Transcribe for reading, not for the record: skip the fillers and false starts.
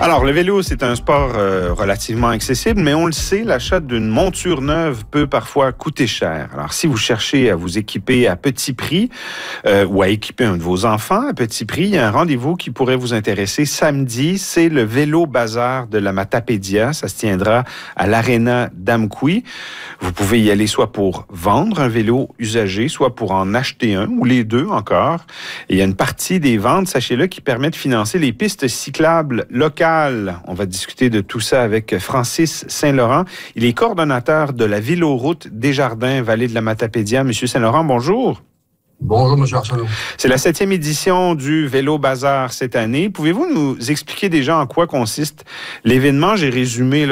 Alors, le vélo, c'est un sport relativement accessible, mais on le sait, l'achat d'une monture neuve peut parfois coûter cher. Alors, si vous cherchez à vous équiper à petit prix ou à équiper un de vos enfants à petit prix, il y a un rendez-vous qui pourrait vous intéresser samedi. C'est le Vélo Bazar de la Matapédia. Ça se tiendra à l'Arena d'Amqui. Vous pouvez y aller soit pour vendre un vélo usagé, soit pour en acheter un, ou les deux encore. Et il y a une partie des ventes, sachez-le, qui permet de financer les pistes cyclables locales. On va discuter de tout ça avec Francis Saint-Laurent. Il est coordonnateur de la Véloroute Desjardins, Vallée de la Matapédia. Monsieur Saint-Laurent, bonjour. Bonjour, M. Arsenault. C'est la 7e édition du Vélo Bazar cette année. Pouvez-vous nous expliquer déjà en quoi consiste l'événement? J'ai résumé